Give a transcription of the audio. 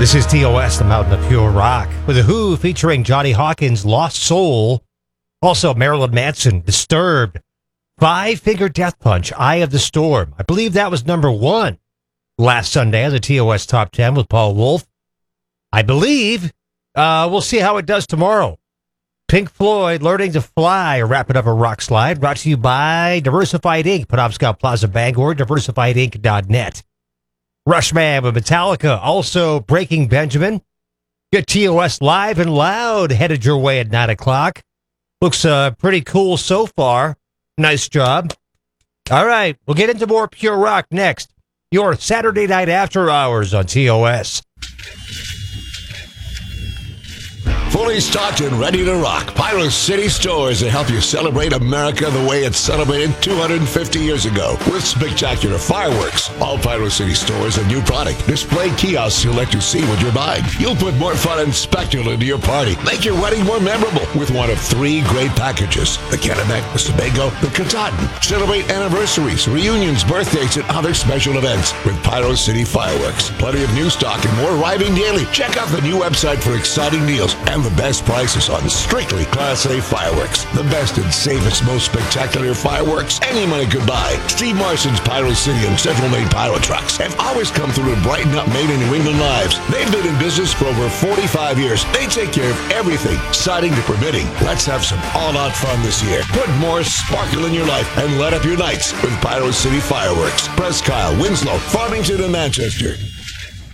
This is TOS, the Mountain of Pure Rock, with The Who featuring Johnny Hawkins' Lost Soul. Also, Marilyn Manson, Disturbed. Five Finger Death Punch, Eye of the Storm. I believe that was number one last Sunday on the TOS Top 10 with Paul Wolf. I believe we'll see how it does tomorrow. Pink Floyd, Learning to Fly, wrapping up a rock slide, brought to you by Diversified Inc., Penobscot Plaza, Bangor, diversifiedinc.net. Rushman with Metallica, also Breaking Benjamin. Get TOS live and loud, headed your way at 9 o'clock. Looks pretty cool so far. Nice job. All right, we'll get into more pure rock next. Your Saturday night after hours on TOS. Fully stocked and ready to rock. Pyro City Stores to help you celebrate America the way it celebrated 250 years ago with spectacular fireworks. All Pyro City Stores a new product. Display kiosks to let you see what you're buying. You'll put more fun and spectacle into your party. Make your wedding more memorable with one of three great packages. The Kennebec, the Sebago, the Katahdin. Celebrate anniversaries, reunions, birthdays, and other special events with Pyro City Fireworks. Plenty of new stock and more arriving daily. Check out the new website for exciting deals and the best prices on strictly Class A fireworks. The best and safest, most spectacular fireworks any money could buy. Steve Marson's Pyro City and Central Maine Pyro Trucks have always come through to brighten up Maine and New England lives. They've been in business for over 45 years. They take care of everything, siding to permitting. Let's have some all-out fun this year. Put more sparkle in your life and light up your nights with Pyro City Fireworks. Presque Isle, Winslow, Farmington, and Manchester.